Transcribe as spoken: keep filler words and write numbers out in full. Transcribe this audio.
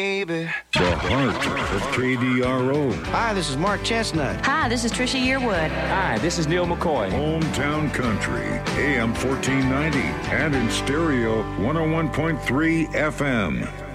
Baby. The heart of K D R O. Hi, this is Mark Chestnut. Hi, this is Trisha Yearwood. Hi, this is Neil McCoy. Hometown Country, A M fourteen ninety, and in stereo, one oh one point three F M.